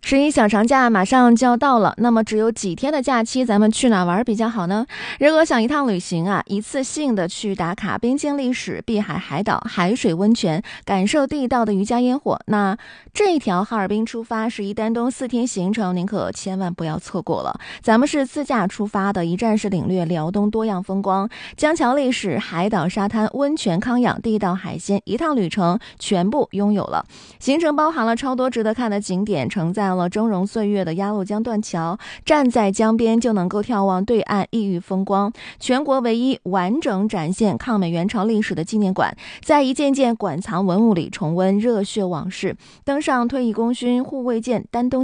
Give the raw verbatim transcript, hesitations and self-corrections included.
十一小长假马上就要到了，那么只有几天的假期，咱们去哪玩比较好呢？如果想一趟旅行啊，一次性的去打卡边境历史、碧海海岛、海水温泉，感受地道的渔家烟火，那这一条哈尔滨出发十一丹东四天行程，您可千万不要错过了。咱们是自驾出发的，一站式领略辽东多样风光，江桥历史、海岛沙滩、温泉康养、地道海鲜，一趟旅程全部拥有了。行程包含了超多值得看的景点，承载了峥嵘岁月的鸭绿江断桥，站在江边就能够眺望对岸异域风光。全国唯一完整展现抗美援朝历史的纪念馆，在一件件馆藏文物里重温热血往事，登上退役功勋护卫舰丹东